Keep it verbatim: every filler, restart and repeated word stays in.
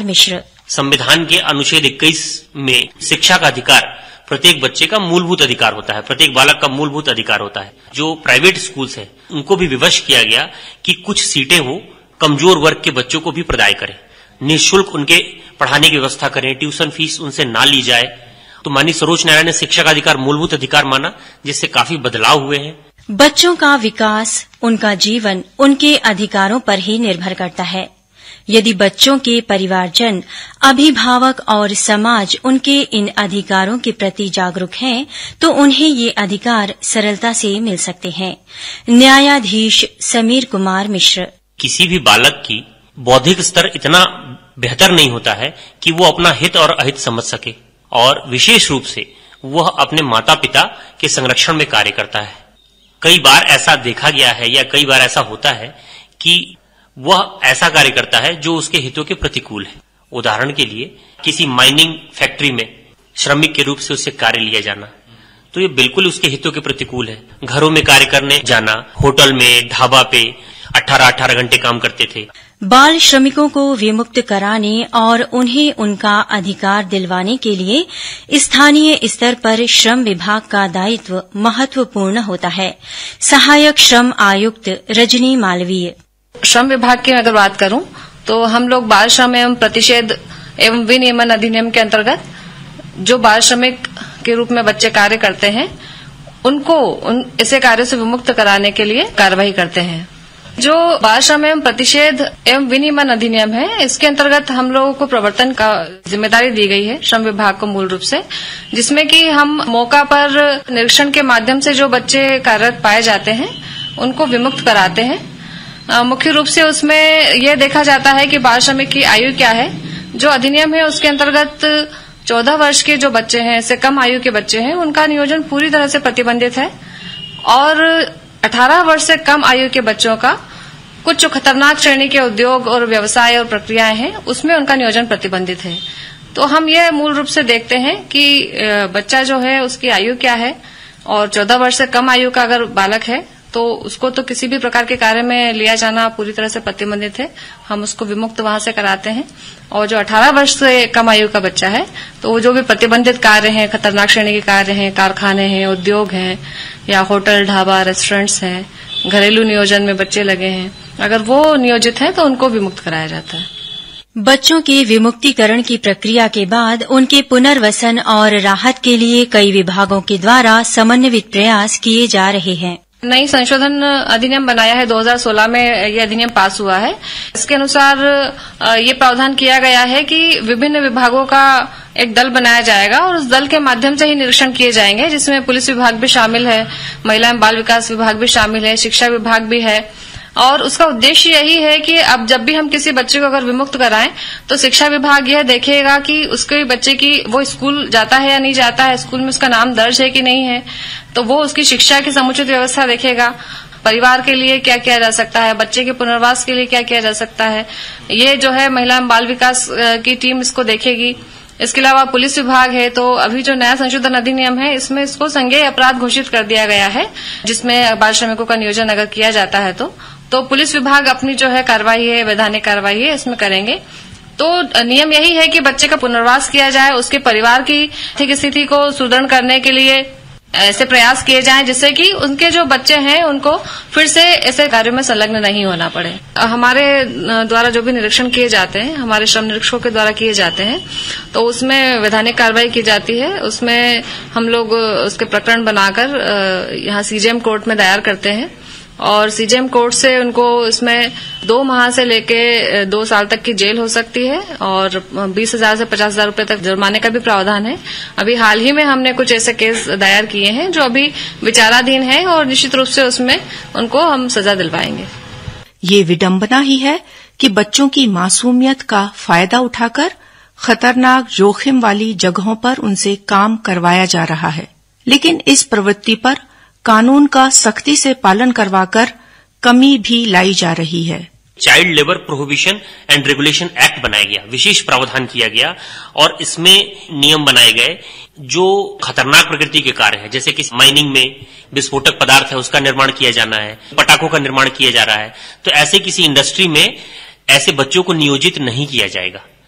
मिश्र। संविधान के अनुच्छेद इक्कीस में शिक्षा का अधिकार प्रत्येक बच्चे का मूलभूत अधिकार होता है, प्रत्येक बालक का मूलभूत अधिकार होता है। जो प्राइवेट स्कूल्स हैं उनको भी विवश किया गया कि कुछ सीटें वो कमजोर वर्ग के बच्चों को भी प्रदाय करें, निःशुल्क उनके पढ़ाने की व्यवस्था करें, ट्यूशन फीस उनसे ना ली जाए। तो माननीय सर्वोच्च न्यायालय ने शिक्षा का अधिकार मूलभूत अधिकार माना, जिससे काफी बदलाव हुए हैं। बच्चों का विकास, उनका जीवन उनके अधिकारों पर ही निर्भर करता है। यदि बच्चों के परिवारजन, अभिभावक और समाज उनके इन अधिकारों के प्रति जागरूक हैं, तो उन्हें ये अधिकार सरलता से मिल सकते हैं। न्यायाधीश समीर कुमार मिश्र। किसी भी बालक की बौद्धिक स्तर इतना बेहतर नहीं होता है कि वो अपना हित और अहित समझ सके, और विशेष रूप से वह अपने माता पिता के संरक्षण में कार्य करता है। कई बार ऐसा देखा गया है या कई बार ऐसा होता है कि वह ऐसा कार्य करता है जो उसके हितों के प्रतिकूल है। उदाहरण के लिए किसी माइनिंग फैक्ट्री में श्रमिक के रूप से उससे कार्य लिया जाना, तो ये बिल्कुल उसके हितों के प्रतिकूल है। घरों में कार्य करने जाना, होटल में, ढाबा पे अठारह अठारह घंटे काम करते थे। बाल श्रमिकों को विमुक्त कराने और उन्हें उनका अधिकार दिलवाने के लिए स्थानीय स्तर पर श्रम विभाग का दायित्व महत्वपूर्ण होता है। सहायक श्रम आयुक्त रजनी मालवीय। श्रम विभाग की अगर बात करूं तो हम लोग बाल श्रम एवं प्रतिषेध एवं विनियमन अधिनियम के अंतर्गत जो बाल श्रमिक के रूप में बच्चे कार्य करते हैं उनको उन ऐसे कार्यों से विमुक्त कराने के लिए कार्रवाई करते हैं। जो बाल श्रम एवं प्रतिषेध एवं विनियमन अधिनियम है, इसके अंतर्गत हम लोगों को प्रवर्तन का जिम्मेदारी दी गई है श्रम विभाग को मूल रूप से, जिसमें कि हम मौका पर निरीक्षण के माध्यम से जो बच्चे कार्यरत पाए जाते हैं उनको विमुक्त कराते हैं। मुख्य रूप से उसमें यह देखा जाता है कि बाल श्रमिक की आयु क्या है। जो अधिनियम है उसके अंतर्गत चौदह वर्ष के जो बच्चे हैं, इससे कम आयु के बच्चे हैं, उनका नियोजन पूरी तरह से प्रतिबंधित है, और अठारह वर्ष से कम आयु के बच्चों का कुछ जो खतरनाक श्रेणी के उद्योग और व्यवसाय और प्रक्रियाएं हैं उसमें उनका नियोजन प्रतिबंधित है। तो हम यह मूल रूप से देखते हैं कि बच्चा जो है उसकी आयु क्या है, और चौदह वर्ष से कम आयु का अगर बालक है तो उसको तो किसी भी प्रकार के कार्य में लिया जाना पूरी तरह से प्रतिबंधित है, हम उसको विमुक्त वहां से कराते हैं। और जो अठारह वर्ष से कम आयु का बच्चा है तो वो जो भी प्रतिबंधित कार्य हैं, खतरनाक श्रेणी के कार्य हैं, कारखाने हैं, उद्योग हैं, या होटल, ढाबा, रेस्टोरेंट्स हैं, घरेलू नियोजन में बच्चे लगे हैं, अगर वो नियोजित हैं तो उनको विमुक्त कराया जाता है। बच्चों के विमुक्तिकरण की प्रक्रिया के बाद उनके पुनर्वसन और राहत के लिए कई विभागों के द्वारा समन्वित प्रयास किए जा रहे हैं। नई संशोधन अधिनियम बनाया है, दो हज़ार सोलह में ये अधिनियम पास हुआ है। इसके अनुसार ये प्रावधान किया गया है कि विभिन्न विभागों का एक दल बनाया जाएगा और उस दल के माध्यम से ही निरीक्षण किए जाएंगे, जिसमें पुलिस विभाग भी शामिल है, महिला एवं बाल विकास विभाग भी शामिल है, शिक्षा विभाग भी है। और उसका उद्देश्य यही है कि अब जब भी हम किसी बच्चे को अगर विमुक्त कराएं तो शिक्षा विभाग यह देखेगा कि उसके बच्चे की वो स्कूल जाता है या नहीं जाता है, स्कूल में उसका नाम दर्ज है कि नहीं है, तो वो उसकी शिक्षा की समुचित व्यवस्था देखेगा। परिवार के लिए क्या किया जा सकता है, बच्चे के पुनर्वास के लिए क्या किया जा सकता है, ये जो है महिला एवं बाल विकास की टीम इसको देखेगी। इसके अलावा पुलिस विभाग है, तो अभी जो नया संशोधन अधिनियम है इसमें इसको संज्ञेय अपराध घोषित कर दिया गया है, जिसमें बाल श्रमिकों का नियोजन अगर किया जाता है तो तो पुलिस विभाग अपनी जो है कार्रवाई है, वैधानिक कार्रवाई है, इसमें करेंगे। तो नियम यही है कि बच्चे का पुनर्वास किया जाए, उसके परिवार की आर्थिक स्थिति को सुदृढ़ करने के लिए ऐसे प्रयास किए जाएं जिससे कि उनके जो बच्चे हैं उनको फिर से ऐसे कार्यों में संलग्न नहीं होना पड़े। हमारे द्वारा जो भी निरीक्षण किए जाते हैं, हमारे श्रम निरीक्षकों के द्वारा किए जाते हैं, तो उसमें वैधानिक कार्रवाई की जाती है। उसमें हम लोग उसके प्रकरण बनाकर यहाँ सीजेएम कोर्ट में दायर करते हैं, और सीजेएम कोर्ट से उनको इसमें दो माह से लेके दो साल तक की जेल हो सकती है, और बीस हजार से पचास हजार रूपये तक जुर्माने का भी प्रावधान है। अभी हाल ही में हमने कुछ ऐसे केस दायर किए हैं जो अभी विचाराधीन है, और निश्चित रूप से उसमें उनको हम सजा दिलवाएंगे। ये विडंबना ही है कि बच्चों की मासूमियत का फायदा उठाकर खतरनाक जोखिम वाली जगहों पर उनसे काम करवाया जा रहा है, लेकिन इस प्रवृत्ति पर कानून का सख्ती से पालन करवाकर कमी भी लाई जा रही है। Child labour prohibition and regulation act बनाया गया, विशेष प्रावधान किया गया, और इसमें नियम बनाए गए जो खतरनाक प्रकृति के कार्य हैं, जैसे कि माइनिंग में विस्फोटक पदार्थ है उसका निर्माण किया जाना है, पटाखों का निर्माण किया जा रहा है, तो ऐसे किसी इंडस्ट्री में ऐसे बच्चों को नियोजित नहीं किया जाएगा।